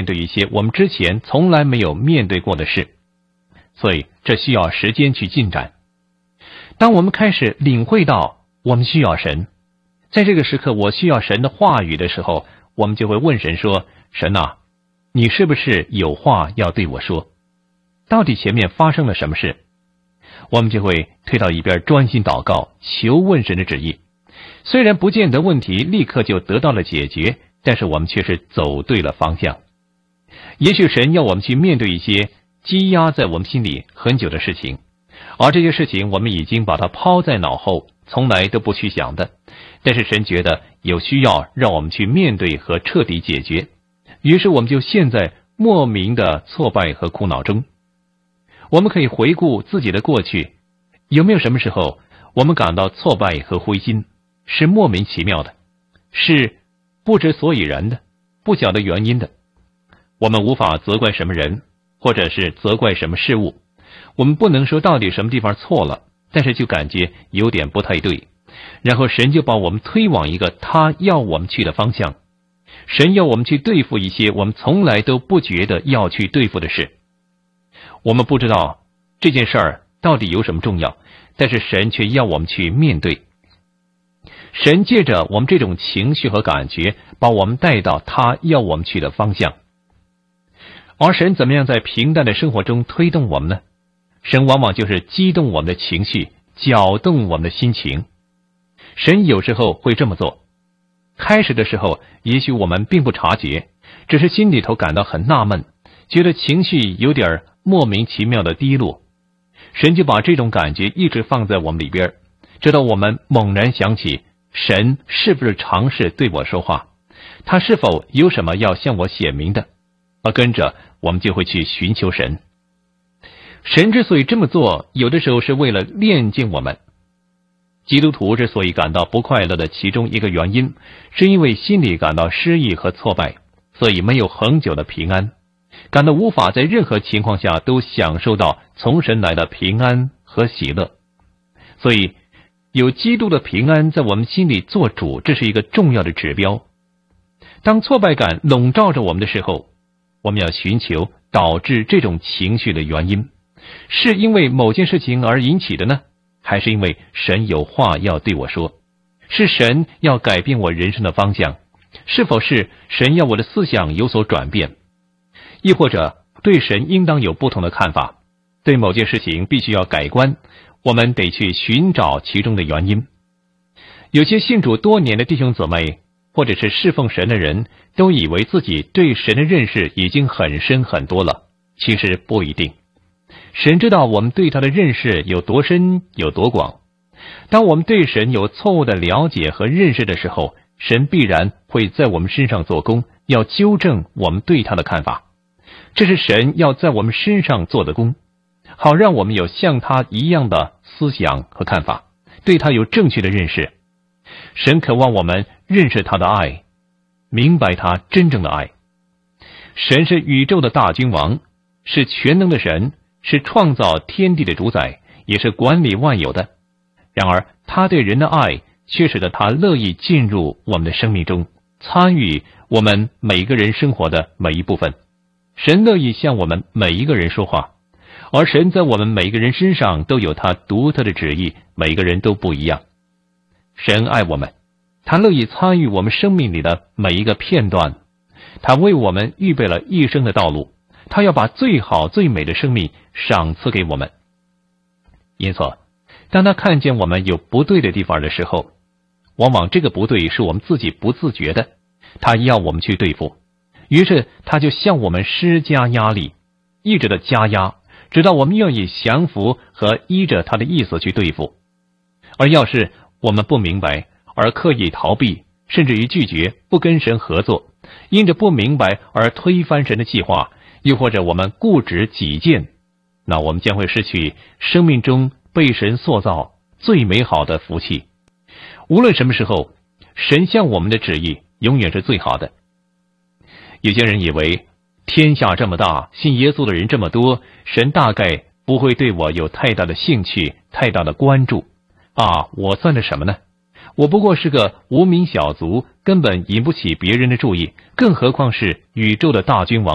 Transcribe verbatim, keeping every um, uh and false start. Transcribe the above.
对一些我们之前从来没有面对过的事，所以这需要时间去进展。当我们开始领会到我们需要神，在这个时刻我需要神的话语的时候，我们就会问神说，神啊，你是不是有话要对我说？到底前面发生了什么事？我们就会退到一边，专心祷告，求问神的旨意。虽然不见得问题立刻就得到了解决，但是我们却是走对了方向。也许神要我们去面对一些积压在我们心里很久的事情，而这些事情我们已经把它抛在脑后，从来都不去想的，但是神觉得有需要让我们去面对和彻底解决，于是我们就陷在莫名的挫败和苦恼中。我们可以回顾自己的过去，有没有什么时候我们感到挫败和灰心，是莫名其妙的，是不知所以然的，不晓得原因的。我们无法责怪什么人，或者是责怪什么事物，我们不能说到底什么地方错了，但是就感觉有点不太对，然后神就把我们推往一个他要我们去的方向。神要我们去对付一些我们从来都不觉得要去对付的事。我们不知道这件事儿到底有什么重要，但是神却要我们去面对。神借着我们这种情绪和感觉，把我们带到他要我们去的方向。而神怎么样在平淡的生活中推动我们呢？神往往就是激动我们的情绪，搅动我们的心情。神有时候会这么做。开始的时候，也许我们并不察觉，只是心里头感到很纳闷，觉得情绪有点莫名其妙的低落。神就把这种感觉一直放在我们里边，直到我们猛然想起，神是不是尝试对我说话？他是否有什么要向我显明的？而跟着我们就会去寻求神。神之所以这么做，有的时候是为了炼净我们。基督徒之所以感到不快乐的其中一个原因，是因为心里感到失意和挫败，所以没有恒久的平安，感到无法在任何情况下都享受到从神来的平安和喜乐。所以有基督的平安在我们心里做主，这是一个重要的指标。当挫败感笼罩着我们的时候，我们要寻求导致这种情绪的原因，是因为某件事情而引起的呢，还是因为神有话要对我说？是神要改变我人生的方向？是否是神要我的思想有所转变？亦或者对神应当有不同的看法，对某件事情必须要改观，我们得去寻找其中的原因。有些信主多年的弟兄姊妹，或者是侍奉神的人，都以为自己对神的认识已经很深很多了，其实不一定。神知道我们对他的认识有多深有多广。当我们对神有错误的了解和认识的时候，神必然会在我们身上做工，要纠正我们对他的看法。这是神要在我们身上做的工，好让我们有像他一样的思想和看法，对他有正确的认识。神渴望我们认识他的爱，明白他真正的爱。神是宇宙的大君王，是全能的神，是创造天地的主宰，也是管理万有的。然而他对人的爱却使得他乐意进入我们的生命中，参与我们每个人生活的每一部分。神乐意向我们每一个人说话，而神在我们每一个人身上都有他独特的旨意，每个人都不一样。神爱我们，他乐意参与我们生命里的每一个片段，他为我们预备了一生的道路，他要把最好最美的生命赏赐给我们。因此当他看见我们有不对的地方的时候，往往这个不对是我们自己不自觉的，他要我们去对付，于是他就向我们施加压力，一直的加压，直到我们愿意降服和依着他的意思去对付。而要是我们不明白而刻意逃避，甚至于拒绝不跟神合作，因着不明白而推翻神的计划，又或者我们固执己见，那我们将会失去生命中被神塑造最美好的福气。无论什么时候，神向我们的旨意永远是最好的。有些人以为天下这么大，信耶稣的人这么多，神大概不会对我有太大的兴趣，太大的关注啊，我算是什么呢？我不过是个无名小卒，根本引不起别人的注意，更何况是宇宙的大君王。